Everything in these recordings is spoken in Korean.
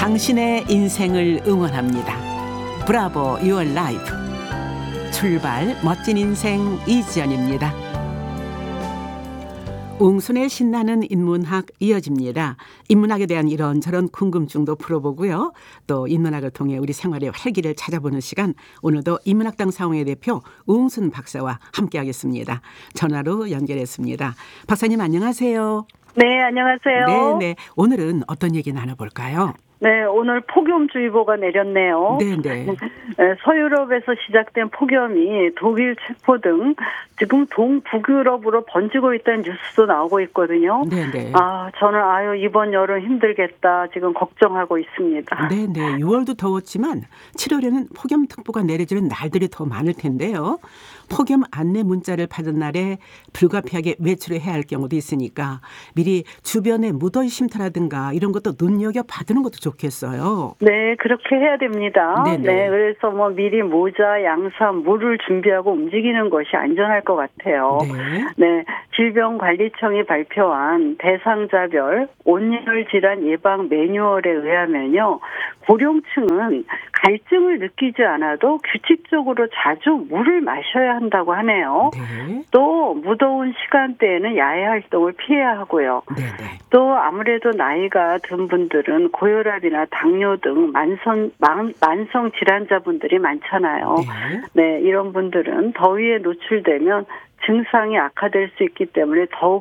당신의 인생을 응원합니다. 브라보 유얼 라이프. 출발 멋진 인생 이지연입니다. 웅순의 신나는 인문학 이어집니다. 인문학에 대한 이런저런 궁금증도 풀어보고요. 또 인문학을 통해 우리 생활의 활기를 찾아보는 시간, 오늘도 인문학당 상호회 대표 웅순 박사와 함께하겠습니다. 전화로 연결했습니다. 박사님 안녕하세요. 네, 안녕하세요. 네. 오늘은 어떤 얘기 나눠볼까요? 네, 오늘 폭염주의보가 내렸네요. 네. 서유럽에서 시작된 폭염이 독일, 체포 등 지금 동북유럽으로 번지고 있다는 뉴스도 나오고 있거든요. 네. 저는 이번 여름 힘들겠다 지금 걱정하고 있습니다. 네. 6월도 더웠지만 7월에는 폭염특보가 내려지는 날들이 더 많을 텐데요. 폭염 안내 문자를 받은 날에 불가피하게 외출을 해야 할 경우도 있으니까 미리 주변에 무더위 쉼터라든가 이런 것도 눈여겨봐두는 것도 좋겠어요. 네, 그렇게 해야 됩니다. 네네. 그래서 미리 모자, 양산, 물을 준비하고 움직이는 것이 안전할 것 같아요. 네, 질병관리청이 발표한 대상자별 온열 질환 예방 매뉴얼에 의하면요, 고령층은 갈증을 느끼지 않아도 규칙적으로 자주 물을 마셔야 한다고 하네요. 네. 또 무더운 시간대에는 야외 활동을 피해야 하고요. 네네. 또 아무래도 나이가 든 분들은 고혈압이나 당뇨 등 만성 질환자분들이 많잖아요. 네, 이런 분들은 더위에 노출되면 증상이 악화될 수 있기 때문에 더욱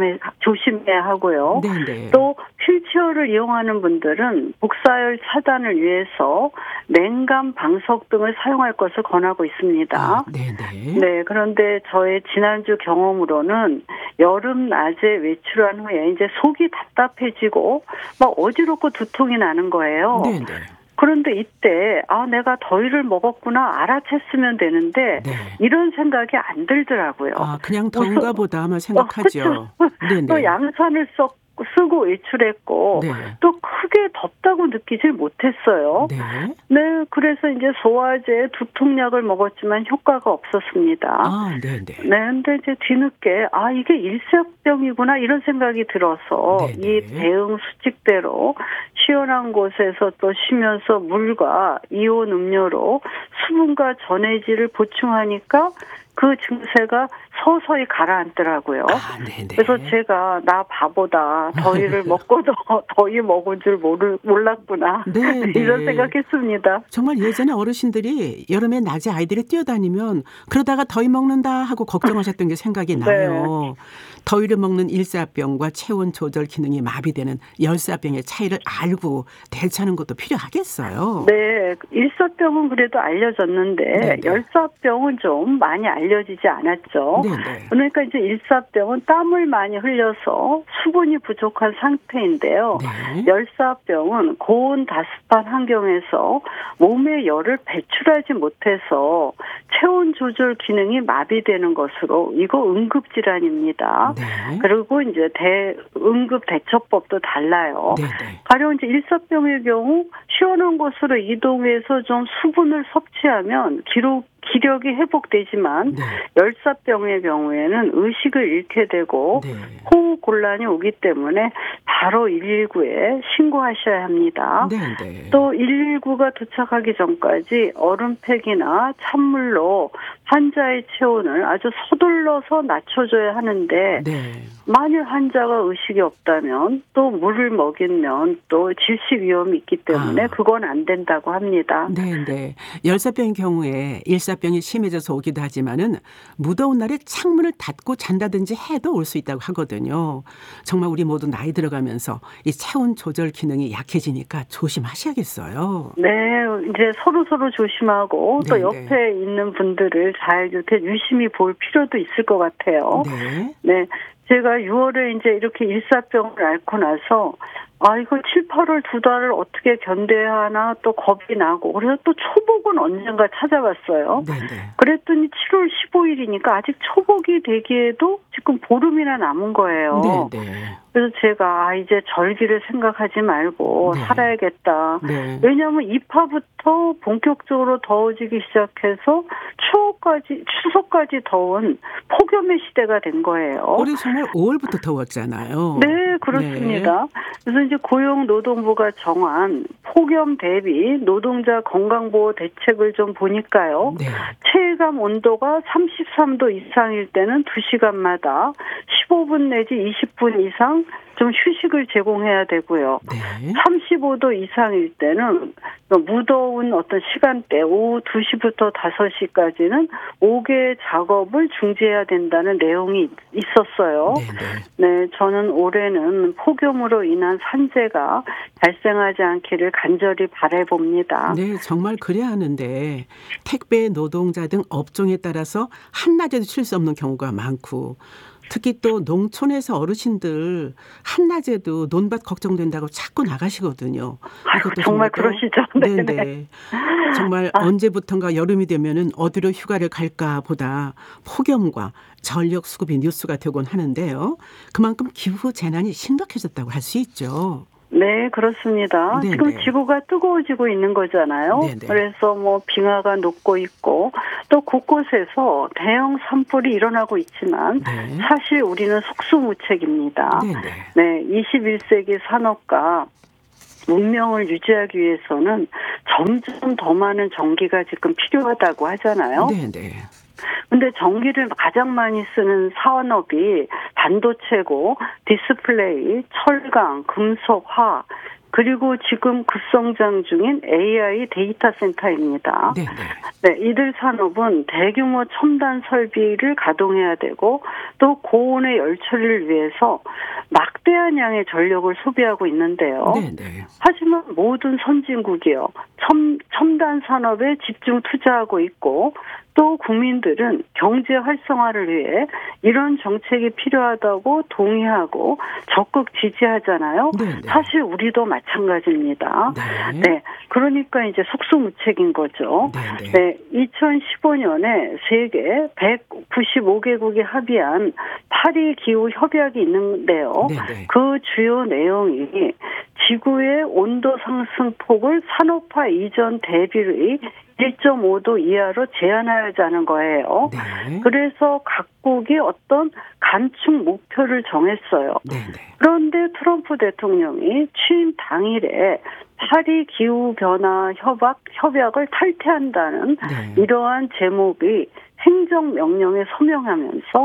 조심해야 하고요. 네네. 또 휠체어를 이용하는 분들은 복사열 차단을 위해서 냉감 방석 등을 사용할 것을 권하고 있습니다. 네네. 네, 그런데 저의 지난주 경험으로는 여름 낮에 외출한 후에 이제 속이 답답해지고 막 어지럽고 두통이 나는 거예요. 네네. 그런데 이때 내가 더위를 먹었구나 알아챘으면 되는데 이런 생각이 안 들더라고요. 그냥 더운가 보다만 생각하죠. 네네. 또 양산을 쓰고 외출했고 또 크게 덥다고 느끼질 못했어요. 네, 그래서 이제 소화제, 두통약을 먹었지만 효과가 없었습니다. 네네. 네, 근데 이제 뒤늦게 이게 일사병이구나 이런 생각이 들어서 이 대응 수칙대로 시원한 곳에서 또 쉬면서 물과 이온 음료로 수분과 전해질을 보충하니까 그 증세가 서서히 가라앉더라고요. 그래서 제가 나 바보다. 더위를 먹고도 더위 먹은 줄 몰랐구나. 이런 생각했습니다. 정말 예전에 어르신들이 여름에 낮에 아이들이 뛰어다니면 그러다가 더위 먹는다 하고 걱정하셨던 게 생각이 나요. 더위를 먹는 일사병과 체온 조절 기능이 마비되는 열사병의 차이를 알고 대처하는 것도 필요하겠어요. 네, 일사병은 그래도 알려졌는데 열사병은 좀 많이 알려지지 않았죠. 그러니까 이제 일사병은 땀을 많이 흘려서 수분이 부족한 상태인데요. 열사병은 고온 다습한 환경에서 몸의 열을 배출하지 못해서 체온 조절 기능이 마비되는 것으로 이거 응급질환입니다. 그리고 이제 응급 대처법도 달라요. 가령 이제 일사병의 경우 시원한 곳으로 이동해서 좀 수분을 섭취하면 기력이 회복되지만 열사병의 경우에는 의식을 잃게 되고 호흡 곤란이 오기 때문에 바로 119에 신고하셔야 합니다. 또 119가 도착하기 전까지 얼음팩이나 찬물로 환자의 체온을 아주 서둘러서 낮춰줘야 하는데 만일 환자가 의식이 없다면 또 물을 먹이면 또 질식 위험이 있기 때문에 그건 안 된다고 합니다. 열사병의 경우에 일사병이 심해져서 오기도 하지만은 무더운 날에 창문을 닫고 잔다든지 해도 올 수 있다고 하거든요. 정말 우리 모두 나이 들어가면서 이 체온 조절 기능이 약해지니까 조심하셔야겠어요. 네, 이제 서로 조심하고 또 옆에 있는 분들을 잘 이렇게 유심히 볼 필요도 있을 것 같아요. 네. 제가 6월에 이제 이렇게 일사병을 앓고 나서 이거 7, 8월 2달을 어떻게 견뎌야 하나 또 겁이 나고 그래서 또 초복은 언젠가 찾아봤어요. 그랬더니 7월 15일이니까 아직 초복이 되기에도 지금 보름이나 남은 거예요. 그래서 제가 이제 절기를 생각하지 말고 살아야겠다. 왜냐하면 입하부터 본격적으로 더워지기 시작해서 추석까지 더운 폭염의 시대가 된 거예요. 올해 정말 5월부터 더웠잖아요. 네, 그렇습니다. 그래서 이제 고용노동부가 정한 폭염 대비 노동자 건강보호 대책을 좀 보니까요. 네. 체감 온도가 33도 이상일 때는 2시간마다 15분 내지 20분 이상 좀 휴식을 제공해야 되고요. 네. 35도 이상일 때는 무더운 어떤 시간대 오후 2시부터 5시까지는 5개 작업을 중지해야 된다는 내용이 있었어요. 네, 저는 올해는 폭염으로 인한 산재가 발생하지 않기를 간절히 바라봅니다. 네, 정말 그래야 하는데 택배 노동자 등 업종에 따라서 한낮에도 쉴 수 없는 경우가 많고 특히 또 농촌에서 어르신들 한낮에도 논밭 걱정된다고 자꾸 나가시거든요. 이것도 정말 그러시죠. 네네. 정말 언제부턴가 여름이 되면은 어디로 휴가를 갈까 보다 폭염과 전력 수급이 뉴스가 되곤 하는데요. 그만큼 기후 재난이 심각해졌다고 할 수 있죠. 네, 그렇습니다. 네네. 지금 지구가 뜨거워지고 있는 거잖아요. 네네. 그래서 뭐 빙하가 녹고 있고 또 곳곳에서 대형 산불이 일어나고 있지만 네. 사실 우리는 속수무책입니다. 네네. 네, 21세기 산업과 문명을 유지하기 위해서는 점점 더 많은 전기가 지금 필요하다고 하잖아요. 네네. 근데 전기를 가장 많이 쓰는 산업이 반도체고 디스플레이, 철강, 금속, 화 그리고 지금 급성장 중인 AI 데이터 센터입니다. 네, 이들 산업은 대규모 첨단 설비를 가동해야 되고 또 고온의 열 처리를 위해서 막대한 양의 전력을 소비하고 있는데요. 네네. 하지만 모든 선진국이요. 첨단 산업에 집중 투자하고 있고 또 국민들은 경제 활성화를 위해 이런 정책이 필요하다고 동의하고 적극 지지하잖아요. 네네. 사실 우리도 마찬가지입니다. 네. 그러니까 이제 속수무책인 거죠. 네네. 네. 2015년에 세계 195개국이 합의한 파리 기후 협약이 있는데요. 네네. 그 주요 내용이 지구의 온도 상승폭을 산업화 이전 대비의 1.5도 이하로 제한하자는 거예요. 네. 그래서 각국이 어떤 감축 목표를 정했어요. 네네. 그런데 트럼프 대통령이 취임 당일에 파리 기후변화 협약을 탈퇴한다는 이러한 제목이 행정명령에 서명하면서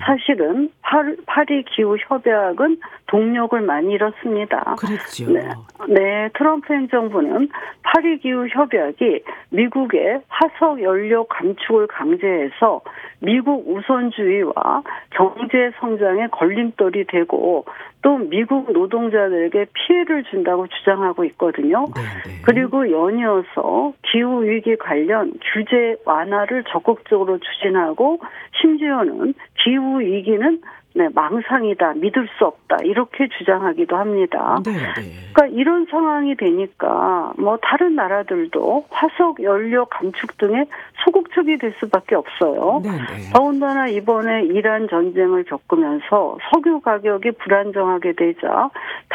사실은 파리 기후협약은 동력을 많이 잃었습니다. 그렇죠. 네, 트럼프 행정부는 파리 기후협약이 미국의 화석 연료 감축을 강제해서 미국 우선주의와 경제 성장에 걸림돌이 되고 또 미국 노동자들에게 피해를 준다고 주장하고 있거든요. 그리고 연이어서 기후위기 관련 규제 완화를 적극적으로 추진하고 심지어는 기후위기는 망상이다, 믿을 수 없다 이렇게 주장하기도 합니다. 그러니까 이런 상황이 되니까 뭐 다른 나라들도 화석 연료 감축 등에 소극적이 될 수밖에 없어요. 더군다나 이번에 이란 전쟁을 겪으면서 석유 가격이 불안정하게 되자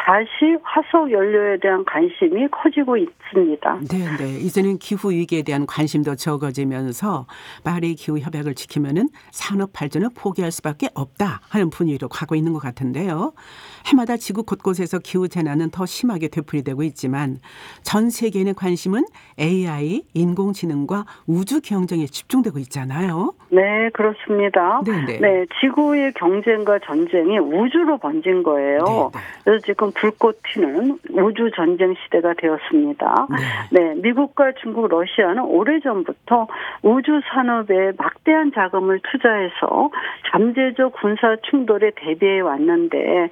다시 화석 연료에 대한 관심이 커지고 있습니다. 네. 이제는 기후 위기에 대한 관심도 적어지면서 파리 기후 협약을 지키면은 산업 발전을 포기할 수밖에 없다 하는 분위기로 가고 있는 것 같은데요. 해마다 지구 곳곳에서 기후 재난은 더 심하게 되풀이되고 있지만 전 세계인의 관심은 AI, 인공지능과 우주 경쟁에 집중되고 있잖아요. 네, 그렇습니다. 네, 지구의 경쟁과 전쟁이 우주로 번진 거예요. 그래서 지금 불꽃 튀는 우주 전쟁 시대가 되었습니다. 네, 미국과 중국, 러시아는 오래전부터 우주 산업에 막대한 자금을 투자해서 잠재적 군사 충돌에 대비해 왔는데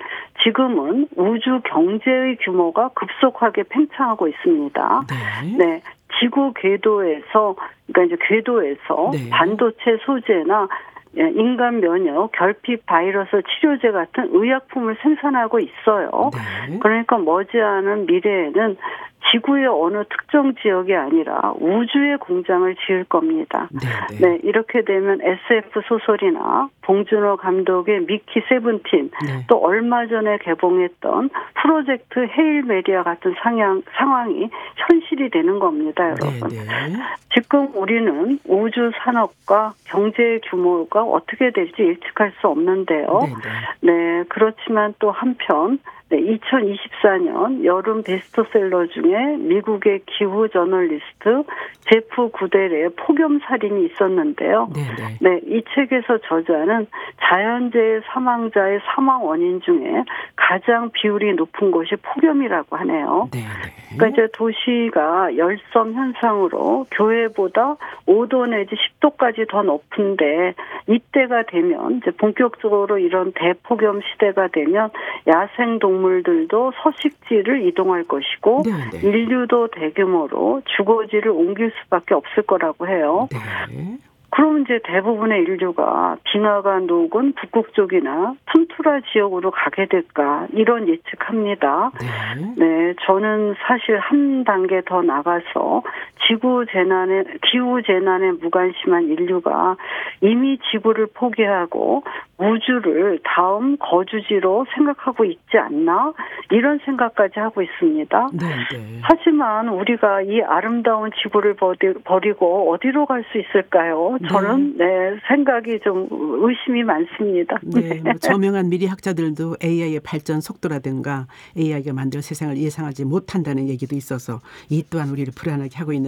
지금은 우주 경제의 규모가 급속하게 팽창하고 있습니다. 네, 지구 궤도에서 그러니까 이제 궤도에서 반도체 소재나 인간 면역, 결핍 바이러스 치료제 같은 의약품을 생산하고 있어요. 그러니까 머지않은 미래에는 지구의 어느 특정 지역이 아니라 우주의 공장을 지을 겁니다. 네, 이렇게 되면 SF 소설이나 봉준호 감독의 미키 세븐틴, 또 얼마 전에 개봉했던 프로젝트 헤일 메리아 같은 상황이 현실이 되는 겁니다, 여러분. 지금 우리는 우주 산업과 경제 규모가 어떻게 될지 예측할 수 없는데요. 네, 그렇지만 또 한편 네, 2024년 여름 베스트셀러 중에 미국의 기후 저널리스트 제프 구델의 폭염살인이 있었는데요. 네네. 네, 이 책에서 저자는 자연재해 사망자의 사망 원인 중에 가장 비율이 높은 것이 폭염이라고 하네요. 네네. 그러니까 이제 도시가 열섬 현상으로 교외보다 5도 내지 10도까지 더 높은데 이때가 되면 이제 본격적으로 이런 대폭염 시대가 되면 야생 동물들도 서식지를 이동할 것이고 네네. 인류도 대규모로 주거지를 옮길 수밖에 없을 거라고 해요. 네. 그럼 이제 대부분의 인류가 빙하가 녹은 북극 쪽이나 툰투라 지역으로 가게 될까 이런 예측합니다. 네, 저는 사실 한 단계 더 나가서 기후 재난에 무관심한 인류가 이미 지구를 포기하고 우주를 다음 거주지로 생각하고 있지 않나 이런 생각까지 하고 있습니다. 네네. 하지만 우리가 이 아름다운 지구를 버리고 어디로 갈 수 있을까요? 저는 생각이 좀 의심이 많습니다. 네, 뭐 저명한 미래학자들도 AI의 발전 속도라든가 AI가 만들 세상을 예상하지 못한다는 얘기도 있어서 이 또한 우리를 불안하게 하고 있는